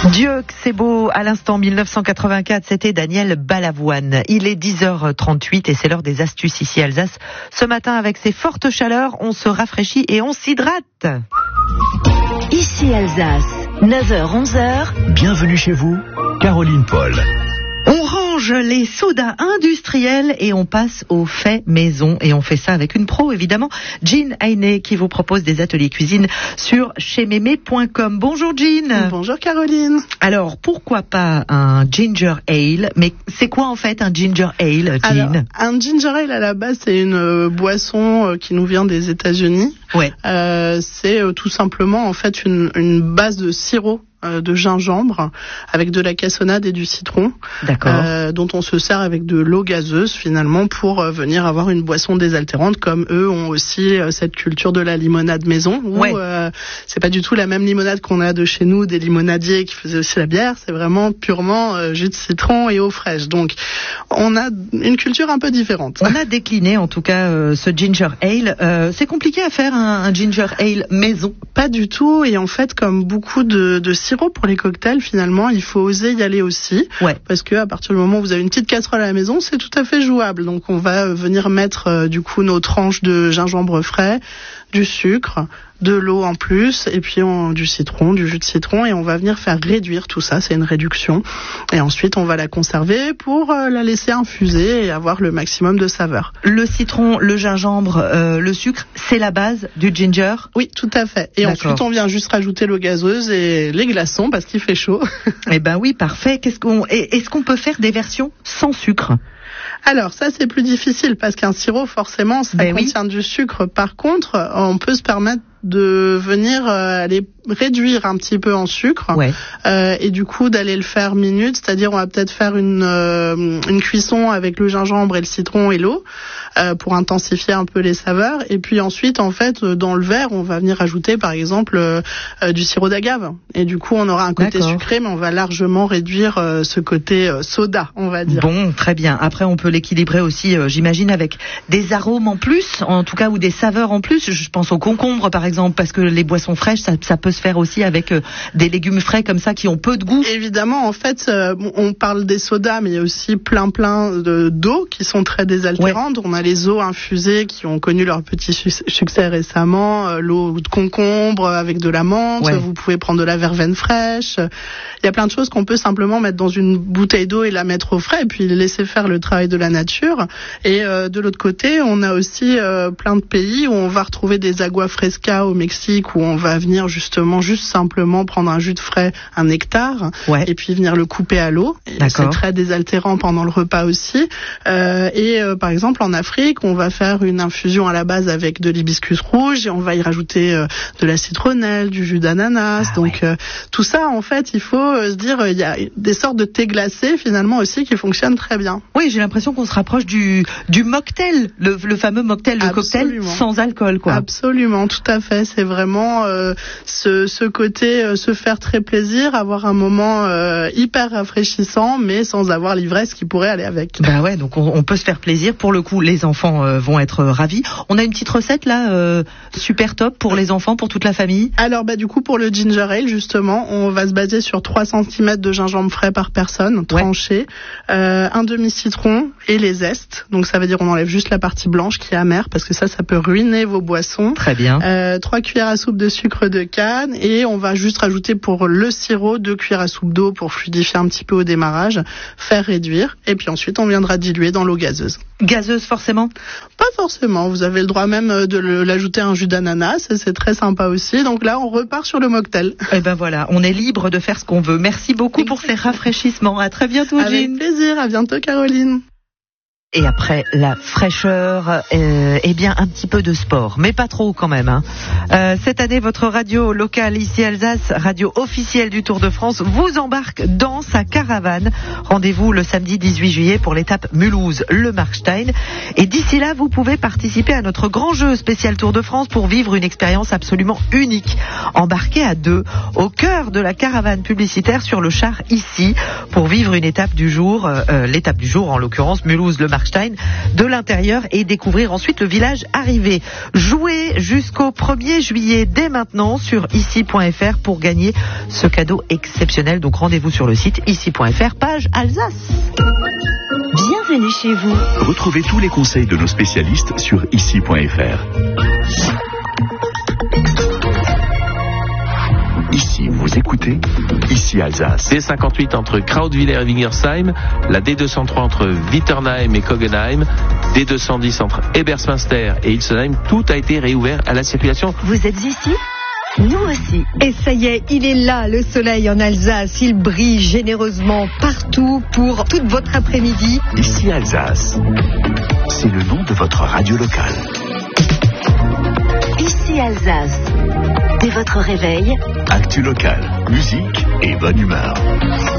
Dieu que c'est beau, à l'instant 1984, c'était Daniel Balavoine. Il est 10h38 et c'est l'heure des astuces ici Alsace. Ce matin, avec ces fortes chaleurs, on se rafraîchit et on s'hydrate. Ici Alsace, 9h-11h. Bienvenue chez vous, Caroline Paul. On range les sodas industriels et on passe au fait maison. Et on fait ça avec une pro, évidemment, Jean Heiné, qui vous propose des ateliers cuisine sur chezmémé.com. Bonjour Jean. Bonjour Caroline. Alors, pourquoi pas un ginger ale? Mais c'est quoi en fait un ginger ale, Jean? Alors, un ginger ale à la base, c'est une boisson qui nous vient des États-Unis. Ouais. C'est tout simplement en fait une base de sirop de gingembre avec de la cassonade et du citron, dont on se sert avec de l'eau gazeuse finalement pour venir avoir une boisson désaltérante, comme eux ont aussi cette culture de la limonade maison où c'est pas du tout la même limonade qu'on a de chez nous, des limonadiers qui faisaient aussi la bière, c'est vraiment purement jus de citron et eau fraîche. Donc on a une culture un peu différente. On a décliné en tout cas ce ginger ale. C'est compliqué à faire un ginger ale maison? Pas du tout, et en fait comme beaucoup de sirop pour les cocktails, finalement, il faut oser y aller aussi. Ouais. Parce que à partir du moment où vous avez une petite casserole à la maison, c'est tout à fait jouable. Donc on va venir mettre du coup nos tranches de gingembre frais, du sucre, de l'eau en plus, et puis du citron, du jus de citron, et on va venir faire réduire tout ça, c'est une réduction. Et ensuite, on va la conserver pour la laisser infuser et avoir le maximum de saveur. Le citron, le gingembre, le sucre, c'est la base du ginger? Oui, tout à fait. Et ensuite, on vient juste rajouter l'eau gazeuse et les glaçons parce qu'il fait chaud. Eh ben oui, parfait. Est-ce qu'on peut faire des versions sans sucre? Alors ça c'est plus difficile parce qu'un sirop forcément ça contient du sucre. Par contre, on peut se permettre de venir aller réduire un petit peu en sucre et du coup d'aller le faire minute, c'est-à-dire on va peut-être faire une cuisson avec le gingembre et le citron et l'eau pour intensifier un peu les saveurs, et puis ensuite en fait dans le verre on va venir ajouter par exemple du sirop d'agave, et du coup on aura un côté sucré mais on va largement réduire ce côté soda, on va dire. Bon, très bien. Après on peut l'équilibrer aussi j'imagine avec des arômes en plus, en tout cas, ou des saveurs en plus. Je pense au concombre par exemple, parce que les boissons fraîches ça peut se faire aussi avec des légumes frais comme ça qui ont peu de goût. Évidemment, en fait on parle des sodas, mais il y a aussi plein d'eau qui sont très désaltérantes. On a les eaux infusées qui ont connu leur petit succès récemment, l'eau de concombre avec de la menthe, vous pouvez prendre de la verveine fraîche. Il y a plein de choses qu'on peut simplement mettre dans une bouteille d'eau et la mettre au frais et puis laisser faire le travail de la nature. Et de l'autre côté, on a aussi plein de pays où on va retrouver des agua fresca au Mexique, où on va venir juste simplement prendre un jus de frais, un nectar, et puis venir le couper à l'eau. C'est très désaltérant pendant le repas aussi. Par exemple en Afrique, on va faire une infusion à la base avec de l'hibiscus rouge et on va y rajouter de la citronnelle, du jus d'ananas. Tout ça, en fait, il faut se dire, il y a des sortes de thé glacé finalement aussi qui fonctionnent très bien. Oui, j'ai l'impression qu'on se rapproche du mocktail, le fameux mocktail, le cocktail sans alcool, quoi. Absolument, tout à fait. C'est vraiment ce côté se faire très plaisir, avoir un moment hyper rafraîchissant, mais sans avoir l'ivresse qui pourrait aller avec. Bah ouais, donc on peut se faire plaisir. Pour le coup, les enfants vont être ravis. On a une petite recette là, super top pour les enfants, pour toute la famille. Alors du coup pour le ginger ale justement, on va se baser sur 3 cm de gingembre frais par personne, tranché, un demi-citron et les zestes. Donc ça veut dire on enlève juste la partie blanche qui est amère parce que ça peut ruiner vos boissons. Très bien. 3 cuillères à soupe de sucre de canne, et on va juste rajouter pour le sirop 2 cuillères à soupe d'eau pour fluidifier un petit peu au démarrage, faire réduire, et puis ensuite on viendra diluer dans l'eau gazeuse. Gazeuse forcément? Pas forcément, vous avez le droit même de l'ajouter un jus d'ananas, c'est très sympa aussi. Donc là on repart sur le mocktail. Et ben voilà, on est libre de faire ce qu'on veut. Merci beaucoup pour ces rafraîchissements. À très bientôt, Jean. Avec plaisir, à bientôt Caroline. Et après la fraîcheur, eh bien un petit peu de sport, mais pas trop quand même. Cette année, votre radio locale ici Alsace, radio officielle du Tour de France, vous embarque dans sa caravane. Rendez-vous le samedi 18 juillet pour l'étape Mulhouse-Le Markstein. Et d'ici là, vous pouvez participer à notre grand jeu spécial Tour de France pour vivre une expérience absolument unique. Embarquez à 2 au cœur de la caravane publicitaire sur le char ici pour vivre une étape du jour, l'étape du jour en l'occurrence Mulhouse-Le Markstein. Parkstein de l'intérieur et découvrir ensuite le village arrivé. Jouez jusqu'au 1er juillet dès maintenant sur ici.fr pour gagner ce cadeau exceptionnel. Donc rendez-vous sur le site ici.fr, page Alsace. Bienvenue chez vous. Retrouvez tous les conseils de nos spécialistes sur ici.fr. Ici, vous écoutez Ici Alsace. D58 entre Krautwiller et Wingersheim, la D203 entre Witternheim et Kogenheim, D210 entre Ebersmünster et Ilsenheim, tout a été réouvert à la circulation. Vous êtes ici ? Nous aussi. Et ça y est, il est là, le soleil en Alsace. Il brille généreusement partout pour toute votre après-midi. Ici Alsace. C'est le nom de votre radio locale. Ici Alsace. Dès votre réveil, Actu locale, musique et bonne humeur.